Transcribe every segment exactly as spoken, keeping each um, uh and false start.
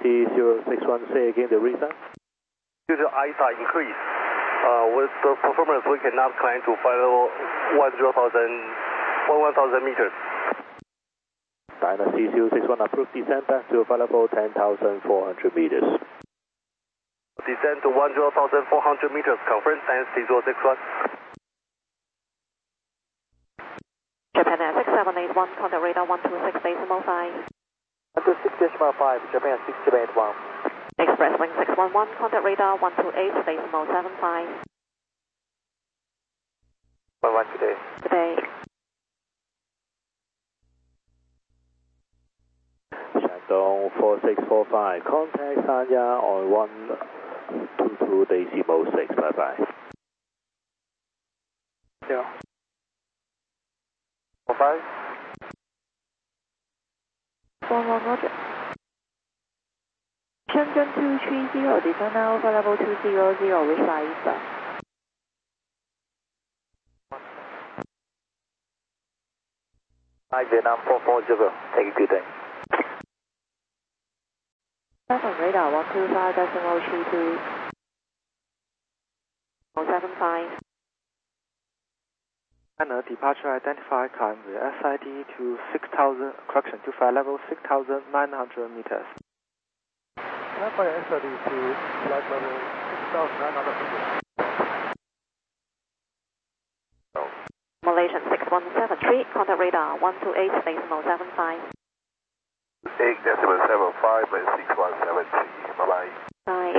C zero six one, say again the reason. Due to I S A increase, uh, with the performance we cannot climb to flight level one thousand meters. China C zero six one approved descent back to flight level ten thousand four hundred meters. Descend to one thousand four hundred meters, confirm, China C zero six one. Japan Air six seven eight one, contact radar one two six decimal five. one two six decimal five, Japan six seven eight one. Express Wing six one one, contact radar one two eight decimal seven five. one one today. Today. Shandong four six four five, contact Sanya on one two two decimal six, bye bye. Yeah. four five. one one Roger. Shenzhen two three zero, descend now for level two zero zero, reach by Easter. Hi, Vietnam four four zero, take a good day. seven radar one two five decimal three two. seven five. China departure identified, climb with S I D to six thousand, correction, to flight level six thousand nine hundred meters. Identify S I D to flight level six thousand nine hundred meters. Malaysian six one seven three, contact radar one two eight decimal seven five. eight decimal seven five and six one seven three, bye bye. Bye.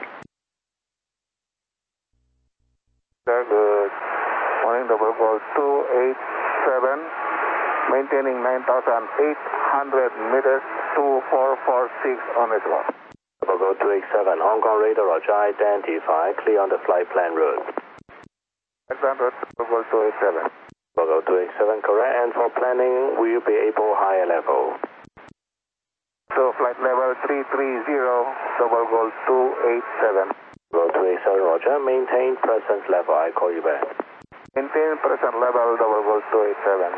Very good. Morning, double call two eight seven, maintaining nine thousand eight hundred meters, two four four six on the clock. Double call two eight seven, Hong Kong radar, Roger, identify, clear on the flight plan route. Alexander, double call two eight seven. Double call two eight seven, correct, and for planning, will you be able higher level? So flight level three three zero, double call two eight seven. Double call two eight seven, Roger, maintain presence level, I call you back. Maintain present level, double call two eight seven.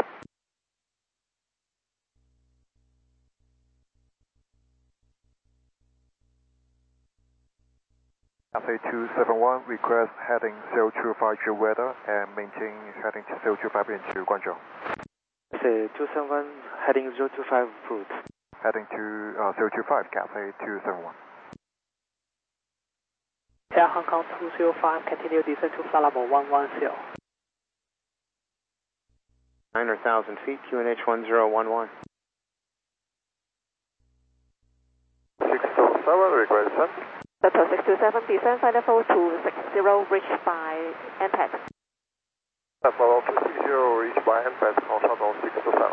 Cathay two seven one, request heading zero two five to weather and maintain heading to zero two five into Guangzhou. Say two seven one, heading zero two five approved. Heading to uh, zero two five, Cathay two seven one. Air Hong Kong two zero five, continue descent to flight level one one zero. nine hundred thousand feet, Q N H one zero one one. six two seven, request descent. Delta six two seven, descend flight level two six zero, reach by M P A D. Level two six zero, reach by M P A D, Hong six two seven.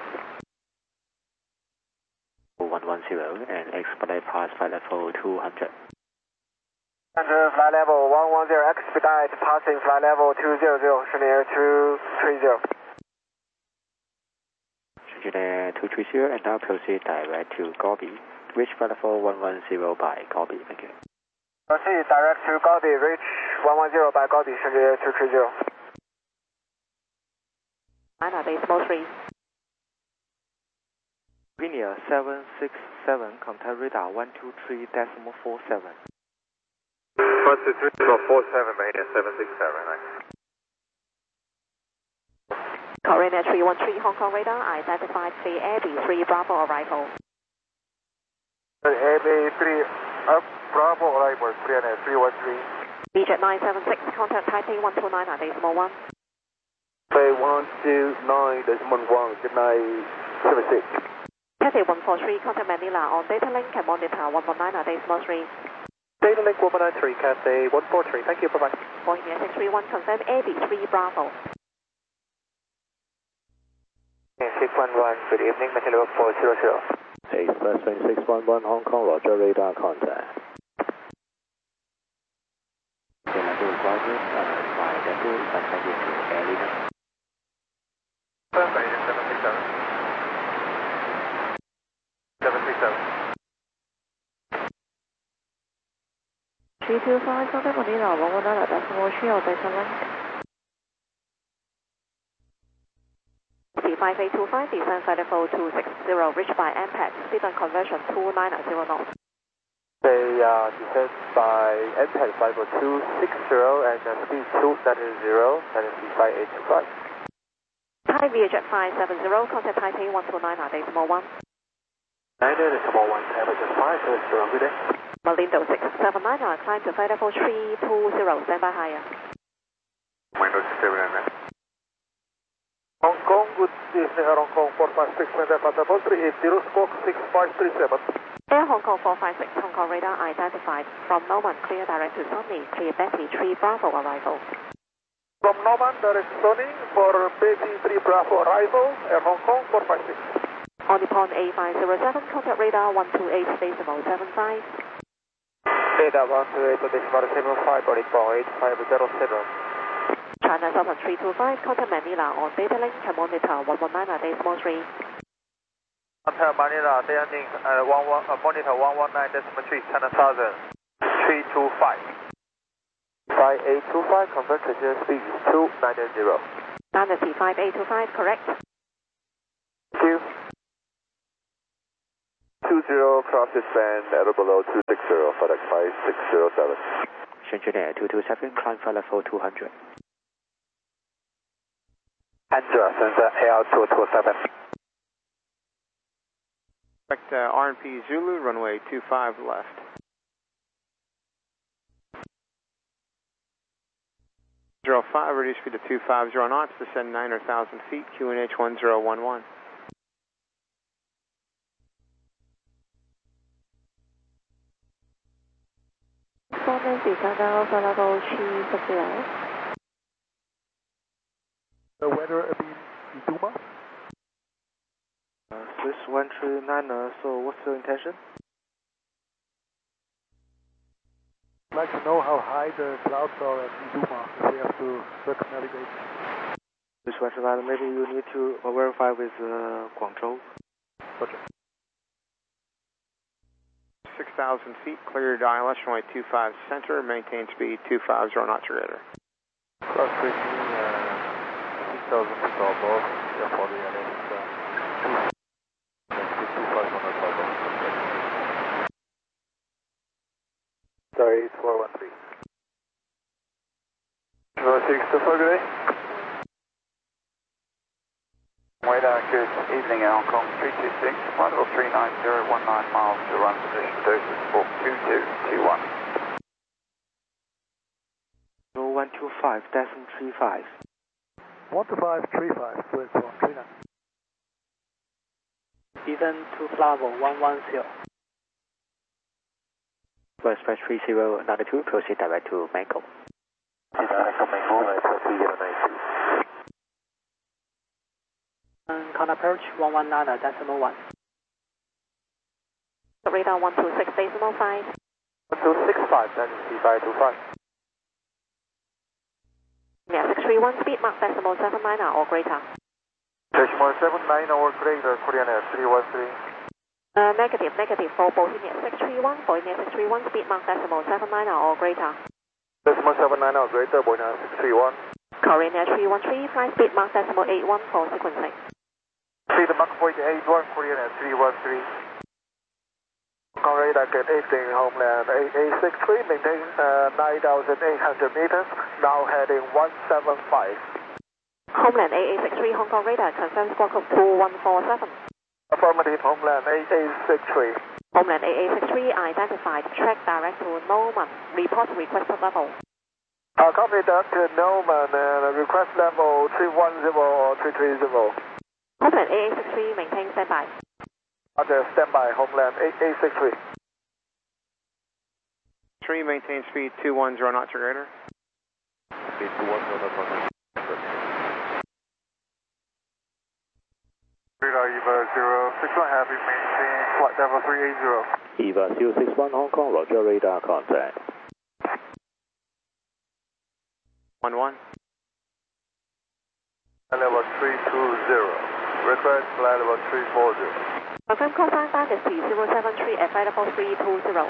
one one zero, and expedite past flight level two hundred. Enter flight level one one zero, expedite passing flight level two zero zero, Chinook two three zero. Engineer two three zero, and now proceed direct to Gobi. Reach flight level one one zero by Gobi, thank you. Proceed direct to Gobi, reach one one zero by Gobi, Engineer two three zero. China decimal three. Linear seven six seven, contact radar one two three decimal four seven. one two three decimal four seven, Linear seven six seven, nice. Korean Air three one three, Hong Kong radar, identified three Abbey, three Bravo arrival. Abbey three, up, Bravo arrival, three one three. V Jet nine seven six, contact Taipei one two nine, decimal one. Taipei one two nine, decimal one, good night, seven six. Cathay one four three, contact Manila on data link and monitor one one nine, decimal three. Data link one one nine three, Cathay one four three, thank you, bye bye. Bohemia six three one, confirm Abbey three Bravo. six one one, good evening, Material four zero zero. Express Wing six one one, Hong Kong, Roger, radar contact. Level requirement, uh, by depot, contact into area. seven six seven. seven six seven. three two five, contact Manila one one nine, decimal three, or data link. five eight two five, descend flight level two six zero, reach by M P A D, speed and conversion two nine zero knots. Say uh, descend by M P E L five four two six zero and uh, speed two nine zero, Dynasty five eight two five. Thai Vietjet five seven zero, contact Taipei one two nine, decimal one. nine decimal one, Vietjet five seven zero, good day. Malindo six seven nine, climb to flight level three two zero, stand by higher. Windows seven nine. Hong Kong, good evening, Hong Kong four five six, maintain flight level three eight zero, squawk six five three seven. Air Hong Kong four five six, Hong Kong radar identified. From Norman, clear direct to Sydney, clear Betty three Bravo arrival. From Norman, direct to Sydney for Betty three Bravo arrival, Air Hong Kong four five six. On the pond A five zero seven, contact radar one two eight decimal seven five. Radar one two eight decimal seven five, boarding point eight five zero seven. China Southern three two five, contact Manila on data link, can monitor one one nine decimal three. Contact Manila, data link, uh, one, one, uh, monitor one one nine decimal three, China Southern three two five. five eight two five, confirm transmission speed is two nine zero. Dynasty five eight two five, correct. Thank you. two zero, cross this band, at or below two six zero, FedEx five six zero seven. Shenzhen Air two two seven, climb flight level two hundred. Angela, Shenzhen Air two two seven. Expect uh, R and P Zulu, runway two five left. zero five, reduce speed to two five zero knots, descend nine thousand feet, Q N H one zero one one. The weather in Iduma? Uh, Swiss one three nine, uh, so what's your intention? I'd like to know how high the clouds are at Iduma if we have to circumnavigate. Swiss one three nine, maybe you need to uh, verify with uh, Guangzhou. Okay. six thousand feet, cleared I L S runway two five center, maintain speed two five zero knots or greater. Cross tracking, uh, six thousand feet or above, yeah, for the L S, uh, two five hundred above. Sorry, it's four one three. zero six two four, good day. Radar, good evening, Air Hong Kong three two six, flight level three nine zero one nine miles to run position doses for two two two one. No one two five, decimal three five. one two five three five, Swiss one three nine. Descend to Bravo one one zero. West West three zero nine two, proceed direct to Mango. Direct to Mango, three zero nine two. Con approach one one nine decimal one. Radar one two six decimal five. one two six five, Dynasty five two five. Yeah, six three one, speed mark decimal seven nine or greater. Decimal seven nine or greater, Korean Air three one three. Uh, negative, negative for Bohemia six three one, Bohemia six three one, speed mark decimal seven nine or greater. Decimal seven nine or greater, Bohemia six three one. Korean Air three one three, fly speed mark decimal eight one for sequencing. Speed mark point eight one, Korean Air three one three. Radar get evening, Homeland A A six three, maintain uh, nine thousand eight hundred meters, now heading one seven five. Homeland A A six three, Hong Kong radar, confirm squawk code two one four seven. Affirmative, Homeland A A six three. Homeland A A six three identified, track direct to Norman, report requested level. Uh, copy that to Norman, and request level three one zero or three three zero. Homeland A A six three, maintain standby. Roger, standby, Homeland A A six three. three, maintain speed two one zero knots or greater. Speed two one zero knots or greater. Radar Eva zero six one, heavy, maintain flight level three eight zero. Eva zero six one Hong Kong, roger, radar contact. one one. Level three two zero. Request flight level three four zero. Confirm call sign Dynasty zero seven three at flight level three two zero.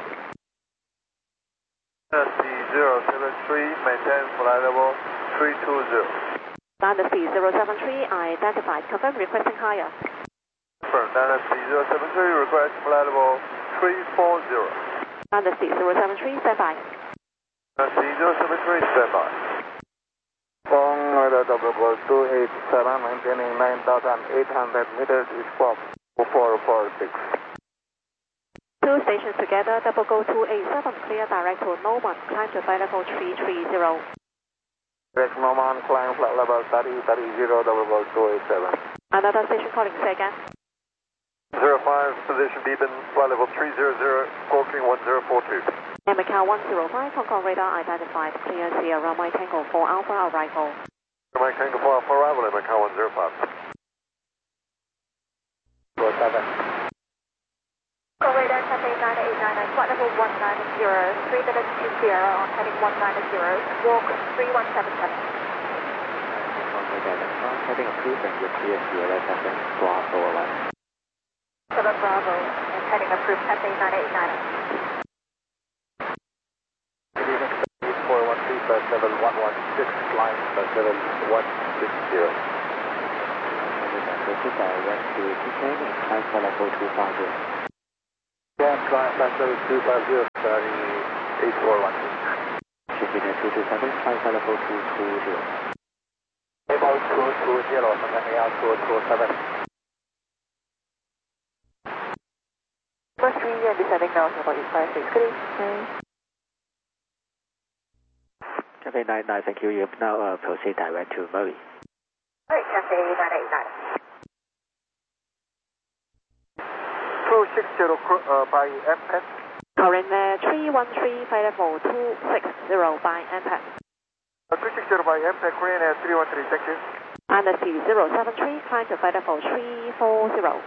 Dynasty zero seven three, maintain flight level three two zero. Dynasty zero seven three identified, confirm requesting higher. Confirm, Dynasty zero seven three, request flight level three four zero. And the C zero seven three, stand by. Uh, C zero seven three, stand by. Kong radar double goal two eight seven, maintaining nine thousand eight hundred meters, is squawk four four six. Two stations together, double go two eight seven, clear direct to Norman, climb to flight level three three zero. Direct Norman, climb flight level thirty thirty, double goal two eight seven. Another station calling, say again. zero five, position Beacon, flight level three hundred, squawking one zero four two. And Macau one zero five, Hong Kong radar identified, clear Sierra Mike Tango four Alpha arrival. Mike Tango four Alpha arrival at Macau one zero five. four seven. Hong Kong radar Cathay nine eight nine nine, flight level one nine zero, three minutes to Sierra on heading one nine zero, walk three one seven seven. Heading approved and your clear Sierra seven, Bravo arrival. seven Bravo, and heading approved Cathay nine eight nine nine. four one three plus seven one one six, line plus seven one six zero. Direct to Titan and climb for level two five zero. Yeah, climb plus level two five zero, starting eight four one two. Shipping at two two seven, climb for level two two zero. About two two zero, from the A R two two seven. Number three, and descending now, number eight five six, good evening. Cathay nine nine, thank you. You have now uh, proceed direct to Murray. Alright, Cathay nine eight nine. two six zero uh, by M P E T. Current uh, three one three, flight level two six zero by M P E T. Uh, two six zero by M P E T, Korean Air three one three, thank you. And the C zero seven three, climb to flight level three four zero.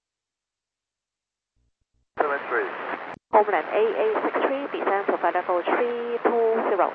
seven three. Homeland eight eight six three, descend to flight level three two zero.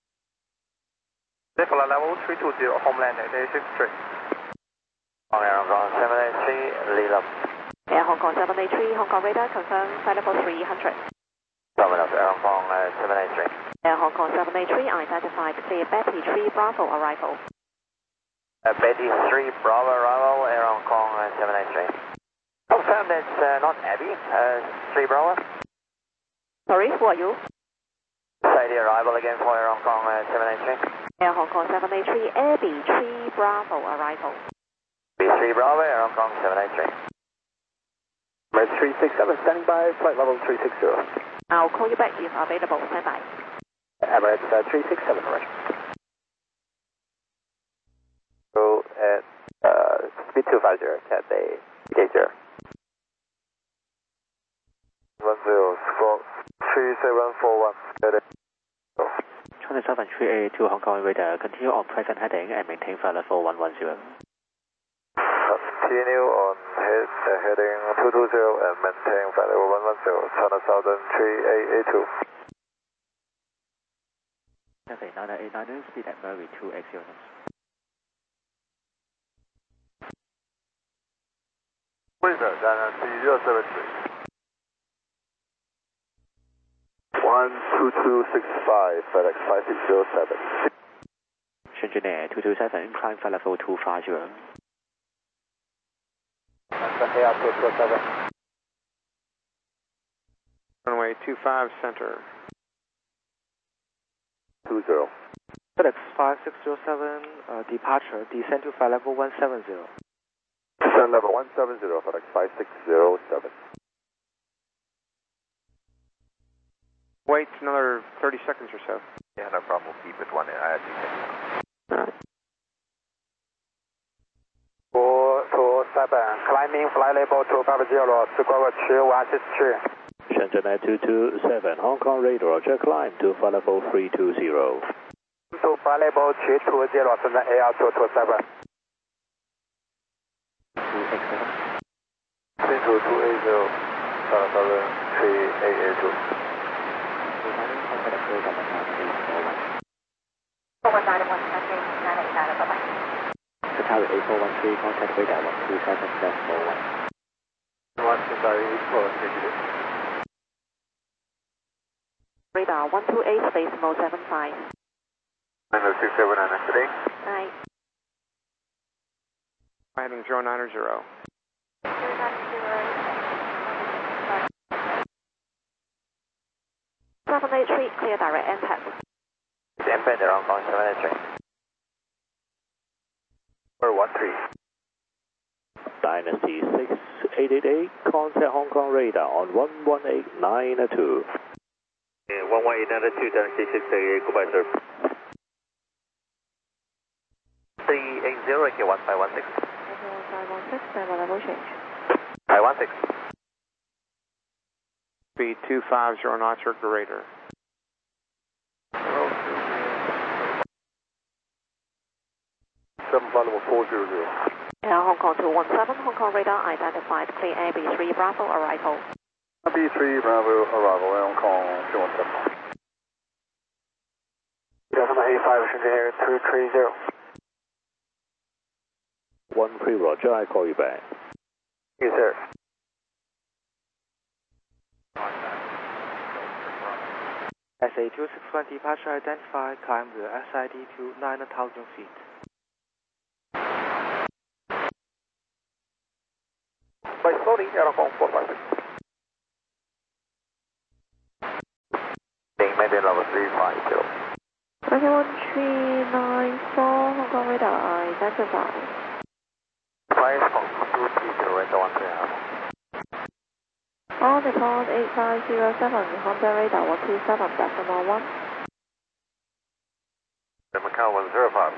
Flight level three two zero, Homeland eight eight six three. Hong Kong seven eight three, lead up. Air Hong Kong seven eight three, Hong Kong radar, confirm flight level three hundred. Terminal Air Hong Kong uh, seven eight three. Air Hong Kong seven eight three, identified, clear Betty three Bravo arrival. Uh, Betty three Bravo arrival, Air Hong Kong uh, seven eight three. Confirm that's uh, not Abby, uh, three Bravo. Sorry, who are you? Say the arrival again for Air Hong Kong uh, seven eight three. Air Hong Kong seven eight three, Abby three Bravo arrival. B three Bravo, Air Hong Kong seven eight three. Red three six seven, standing by, flight level three six zero. I'll call you back if available, stand by. Emirates uh, three six seven, right. So at uh, speed two five zero, Cathay eight zero. one zero, four, three seven four one, China seven three eight to Hong Kong radar, continue on present heading and maintain flight level one one zero. Continue on head, uh, heading two two zero and maintain flight level one one zero, China Southern three eight eight two. Cathay nine eight nine, speed at Murray two eight zero. Winter, China C zero seven three. one two two six five, FedEx five six zero seven. Shenzhen Air two two seven, climb flight level two five zero. A R two two seven. Runway two five center. two zero. FedEx five six zero seven, uh, departure, descend to flight level one seven zero. Descend level one seven zero, FedEx five six zero seven. Wait another thirty seconds or so. Yeah, no problem. We'll keep it one. I think. four two seven, climbing flight level two five zero, squawk three one six three. Shenzhen two two seven, Hong Kong radar, check climb to flight level three two zero. To flight level three two zero, Shenzhen A R two two seven. three two two eight zero, China Southern three eight eight two. four one nine one, Cathay nine eight nine, bye-bye. The tower eight four one three, contact radar one two seven dash four one. one two eight four, Radar one two eight, space mode seven five. nine six seven nine today. Nine. Heading zero nine zero. zero nine zero. eight three, clear direct M PAD. M PAD around Hong Kong seven eight three. four one three. Dynasty six eight eight eight, contact Hong Kong radar on one one eight nine two. one one eight nine two, Dynasty six eight eight, goodbye sir. three eight zero, K one five one six. one five one six, standby level change. five one six. Speed two five zero knots, circle radar. seven five level four zero zero. Air Hong Kong two one seven, Hong Kong radar identified, clear Air B three Bravo arrival. B three Bravo arrival, Air Hong Kong two one seven. Decimal eighty-five, Air two three zero. one three Roger, I call you back. Yes sir. S A two six one departure identified, climb the S I D to nine thousand feet. By slowly, Air Hong Kong four five six. Being maintain level three five zero. Okay, one three nine four, Hong Kong radar identified. Flight Hong Kong two three zero, radar one three half. On the port eight five zero seven, Honda radar one two seven, decimal one. The Macau one zero five.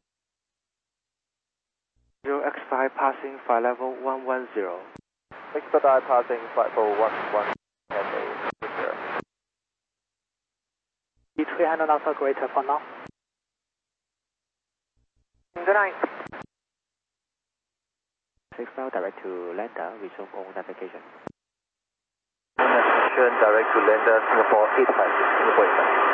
zero X five passing flight level one one zero. Expedite passing flight level one one zero. three hundred knots or greater for now. Good night. six mile direct to lander, resume on navigation. Attention, direct to lander, Singapore eight five six, Singapore eight five six.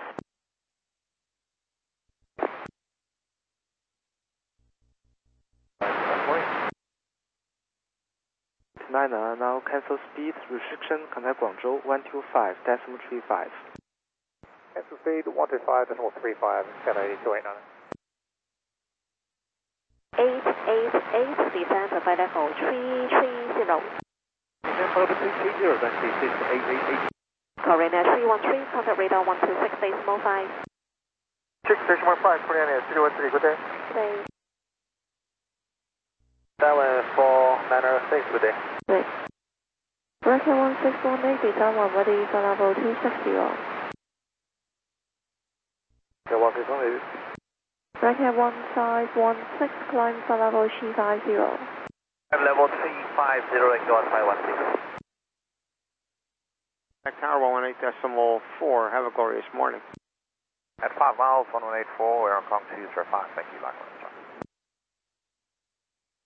Niner, now cancel speed restriction, contact Guangzhou one two five decimal three five. Cancel speed one two five decimal three five, ten eighty two eight nine. eight eight eight, descend to flight level three three zero. Descend flight level three three zero, Dynasty six eight eight eight. Korean Air three one three, contact radar one two six decimal five. six decimal five, Korean Air three one three, good day. Day. seven four nine six, good day. Day. Bracket one six one eight, descend one ready for level two six zero. Okay, one six one eight. Bracket one five one six, climb for level three five zero. Level three five zero, one five one six. Tower one one eight decimal four, have a glorious morning. At five miles, one one eight four, Air Hong Kong two zero five, thank you, likewise.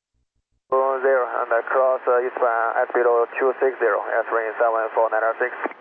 Zero, and across uh, eastbound at below two six zero, S range seven four nine six.